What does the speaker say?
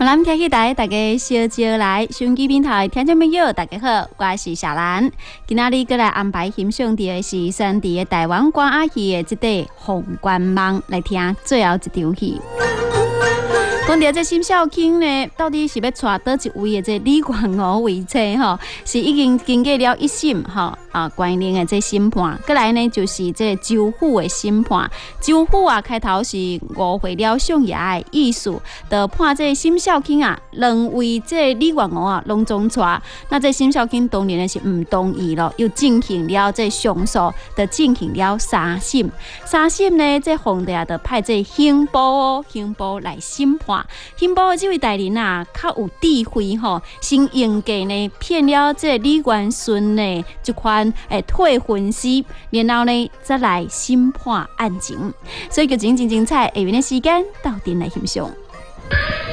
咱听起台大家小招来，收音机平台听众朋友大家好，我是小兰。今仔日过来安排欣赏的是山地的台湾歌仔戏的这个《凤冠梦》，来听最后一场戏。讲到这沈小卿呢，到底是要娶倒一位的这李元娥为妻吼？是已经经过了一审官令的这审判，再来呢就是这州府的审判。州府开头是误会了相爷的意思，就判这沈小卿两位这李元娥拢总娶。那这沈小卿当然呢是唔同意咯，又进行了这上诉，就进行了三审。三审呢，这皇帝就派这刑部来审判。刑部的这位大人较有智慧吼，先用计呢骗了这李元顺呢一款退婚诗，然后呢再来审判案情，所以就真精彩。下面的时间到店来欣赏。